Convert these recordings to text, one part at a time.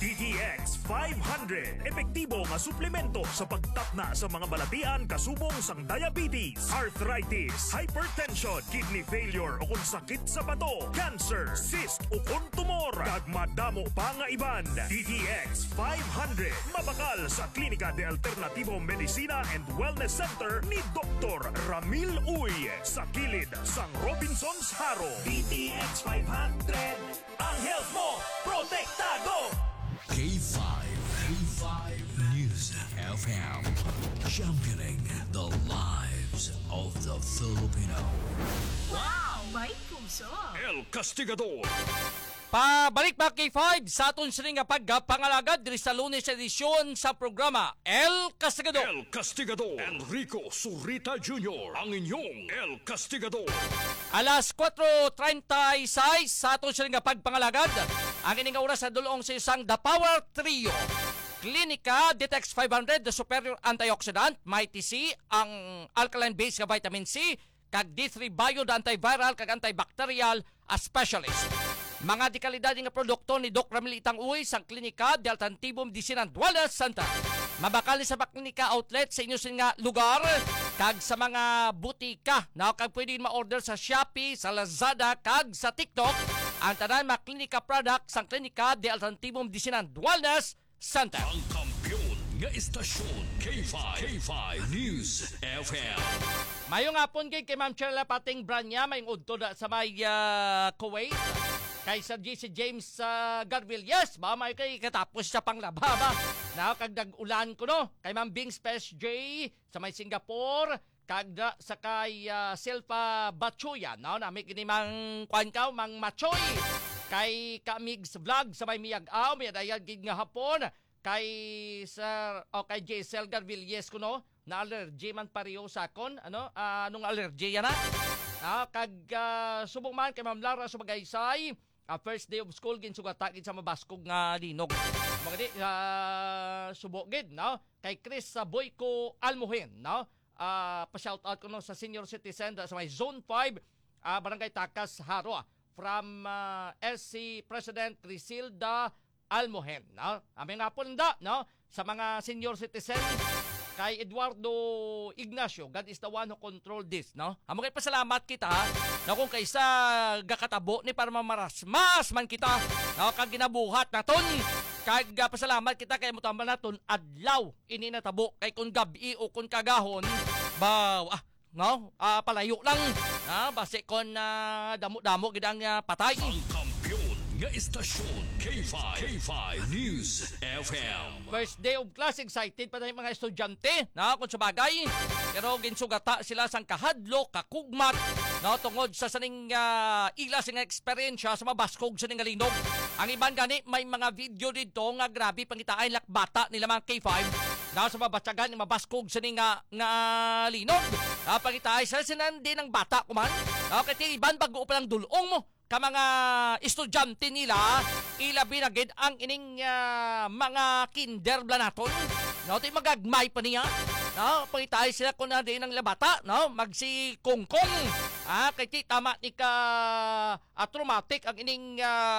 DTX 500. Epektibo nga suplemento sa pagtapna sa mga balatian kasubong sang diabetes, arthritis, hypertension, kidney failure o kung sakit sa bato, cancer, cyst o kung tumor. Kag madamo pa nga iban. DTX 500. Mabakal sa Klinika de Alternativo Medicina and Wellness Center ni Dr. Ramil Uy sa kilid sang Robinson's Haro. DTX 500. Ang health mo, protektado! K5 News FM, championing the lives of the Filipino. Wow! May puso! El Castigador. Pabalik ba K5 sa aton sining nga pagpangalagad diri sa Lunes edisyon sa programa El Castigador. El Castigador. Enrico Surita Jr. Ang inyong El Castigador. Alas 4:36 sa aton sining nga pagpangalagad. Ang ining oras sa dulong sa isang The Power Trio. Klinika Detox 500, the superior antioxidant, may TC, ang alkaline base nga vitamin C, kag D3 Bio, the antiviral, kag antibacterial, a specialist. Mga dekalidad nga produkto ni Doc Ramil Itang Uy sa Klinika de Alternativo Medicina and Wellness Center. Mabakal sa klinika outlet sa inyo nga lugar kag sa mga butika na kag pwede ma-order sa Shopee, sa Lazada kag sa TikTok ang tanan mga klinika product sa Klinika de Alternativo Medicina and Wellness Center. Ang kampiyon nga istasyon K5 News FM. Mayong hapon kay Ma'am Cherla Pating Branya, mayong udto na sa may Kuwait. Kay Sir JC James Garvillas, ba may kay katapos sa panglaba ba? Nakagdag ulan ko no. Kay Ma'am Bing Space J sa may Singapore, kagda sa kay Silpa Bachuya, no? Nami kini mang kwankaw mang Machoy. Kay Kamigs Vlog sa may Miyag-aw, may dayag gid nga hapon. Kay Sir o kay JCL Garvillas ko no. Na allergy man pareho sa kon, ano? Anong allergy yan na? Kag subong man kay Ma'am Lara Subagaysay. First day of school ginsugata gid sa mabaskog nga linog. Mga di subogid no kay Chris sa Boyko Almuhin no. Pa-shout out ko no sa senior citizen sa may Zone 5 Barangay Takas Haro from SC President Crisilda Almuhin no. Aming nga po no sa mga senior citizen kay Eduardo Ignacio, God is the one who control this, no? Amo kay pasalamat kita, na kung kaysa gakatabo ni para mamarasmas man kita, no? Kag ginabuhat naton, kag pasalamat kita kay mutambal naton adlaw ini natabo kay kun gabi o kun kagahon, ba no? Palayo lang, base kon damo-damo gid ang patay. Ang kampiyon nga istasyon K5 News FM. First day of class, excited pa tayong mga estudyante na kung sabagay. Pero ginsugata sila sang kahadlo, kakugmat, no, tungod sa saning ila sing eksperyensya sa mabaskog sa ning linog. Ang iban gani may mga video dito nga grabe pangitaan lakbata nila mga K5 na sa mabatsagan ni mabaskog sa ning nga linog. Pangitaan sa sinandi ng bata kuman. Kaya iban bago pa lang dulong mo ka mga estudyante nila ilabi na gid ang ining mga kinder blanaton no ti magagmay pa niya no pangitay sila kun na din ang labata no magsi kongkong kay ti tama ni ka traumatic ang ining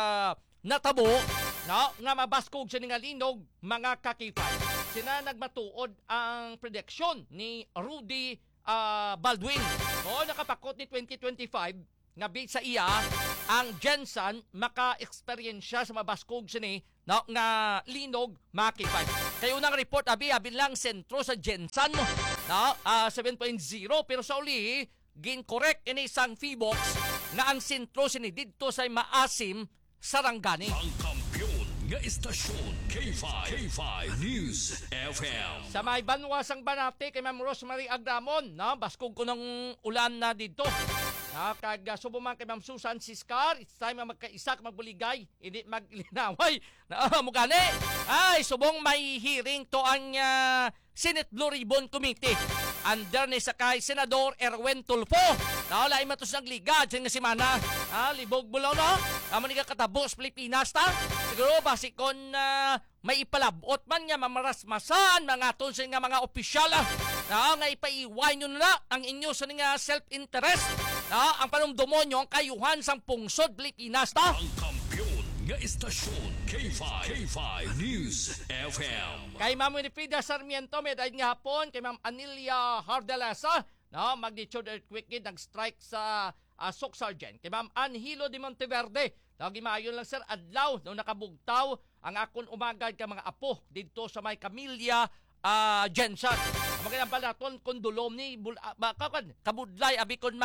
natabo no nga mabaskog sa nga linog mga kakipay sina nagmatuod ang prediction ni Rudy Baldwin nakapakot ni 2025 nga sa iya ang Jensen maka-eksperyensya sa mabaskog sini no, nga linog makipay. Kayo unang report abi lang sentro sa Jensen no 7.0 pero sa uli gin-correct ini isang Feebox nga ang sentro sini didto sa maasim Sarangani. Ang kampiyon nga istasyon K5 News FM. Sa may banwasang Banate kay Ma'am Rosemary Agramon no baskog ko ng ulan na didto. Kag subo man kay Ma'am Susan Siscar, it's time na magkaisa magbuligay, hindi maglinaway. Mo gani. Ay, subong may hearing to ang Senate Blue Ribbon Committee. Under ni sakay Senador Erwin Tulfo. Lain matos ng liga dyan nga simana. Libog bulaw no? Amo ni katabos Pilipinas ta. Siguro basikon may ipalabot man nga mamarasmasan mga tunsin nga mga opisyal nga ipaiwan nyo na ang inyo sa nga self-interest ang panumdumo nyo ang kayuhan sang pungsod Pilipinas ta. Ang kampiyon nga istasyon K5 News FM. Kay Ma'am Winifrida Sarmiento, may dahin nga hapon. Kay Ma'am Anilia Hardalasa, no, magnitude earthquake gid nag-strike sa Soc Sargent. Kay Ma'am Anhilo de Monteverde, lagi maayon lang sir, adlaw, no, nakabugtaw ang akon umagad ka mga apo dito sa may Camilla Jensen. Magandang palaton kung dulom ni kabudlay abi kon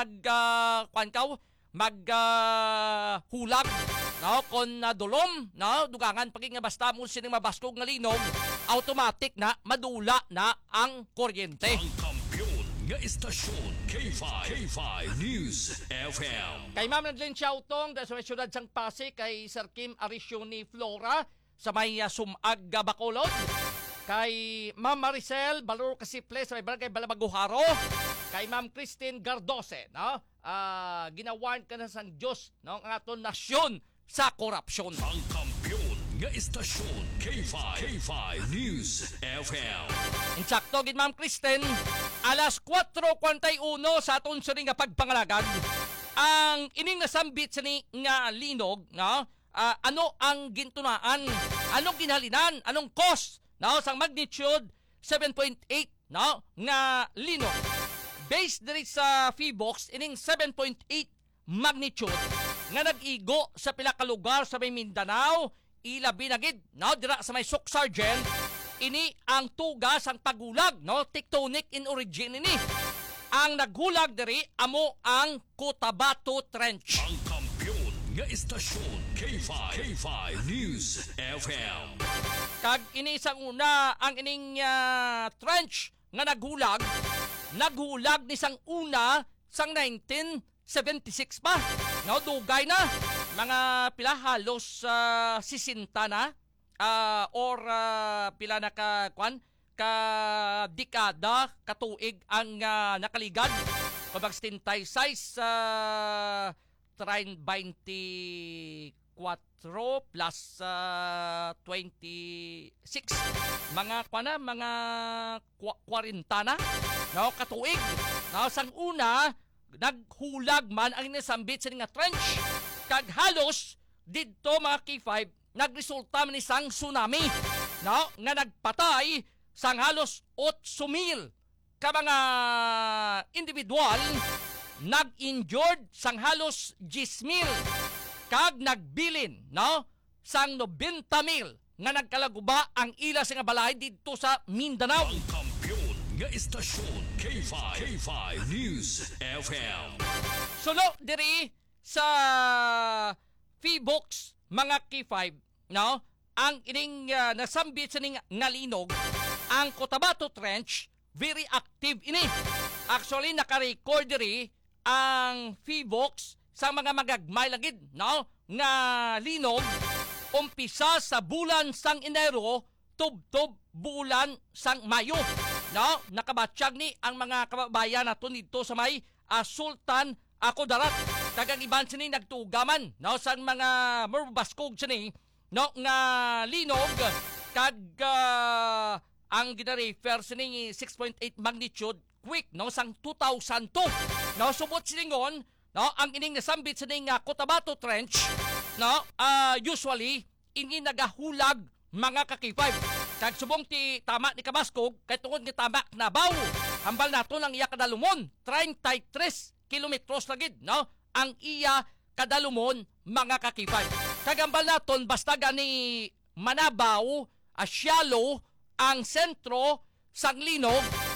hulag, no, kon dulom, no, dugangan paging nga basta mo sining mabaskog nga linog, automatic na madula na ang kuryente. Ang kampiyon nga istasyon K5 News FM. Kay Ma'am Nadlin Xiaotong sa may siyudad sang Pasig, kay Sir Kim Arisioni Flora sa may Sumag Bacolod, kay Ma'am Maricel Balor Casiple sa may Barangay Balabaguharo, kay Ma'am Christine Gardose, no, ginawarn ka na sang Diyos, no, ang aton nasyon sa korupsyon. Ang kampiyon nga istasyon K5 News FM. Insakto gid Ma'am Kristen, alas 4:41 sa aton sini nga pagpangalagad, ang ining nasambit sini nga linog, no, ano ang gintunaan, anong ginhalinan, anong cause, no, sang magnitude 7.8, no, nga linog. Based diri sa Feebox, ining 7.8 magnitude nga nag-igo sa pila ka lugar sa may Mindanao, ilabi na gid, no, dira sa may Soc Sargent. Ini ang tugas ang pagulag, no, tectonic in origin ini. Ang naghulag diri amo ang Cotabato Trench. Ang kampiyon nga istasyon K5 News FM. Kag ini sang una ang ining trench nga naghulag ni sang una sang 1976 pa. No, dugay na mga pila halos 60 na or pila na ka dekada katuig ang nakaligad. Kapag 76 24 plus 26 mga 40 na, no, katuig, no, sang una naghulag man ang inisambit sa nga trench, kag halos didto mga K5 nagresulta man isang tsunami, no, nga nagpatay sang halos 8,000 ka mga individual, nag-injured sang halos 10,000, kag nagbilin, no, sang 90,000 nga nagkalaguba ang ila sa nga balay dito sa Mindanao. Ang kampiyon nga istasyon K5 News FM. Sulo diri sa Feebox mga K5, no, ang ining nasambit sa ning ngalinog, ang Cotabato Trench, very active ini. Actually naka-record diri ang Feebox sa mga magagmay lagid, no, nga linog umpisa sa bulan sang Enero tubtob bulan sang Mayo, no, nakabatsyag ni ang mga kababayan naton dito sa may Sultan Kudarat. Tagang iban sini nagtugaman, no, sang mga marbaskog sini, no, nga linog, kag ang gina-refer sini 6.8 magnitude quick, no, sang 2002, no, subot siningon, no, ang ining nasambit sining Cotabato Trench, no, usually ini nagahulag mga ka-K5. Kag subong ti tama ni Kabaskog, kay tungod ni tama na baw, hambal nato ang iya kadalumon 33 kilometros lagid, no, ang iya kadalumon mga ka-K5. Kag hambal naton basta gani manabaw, shallow ang sentro sang linog,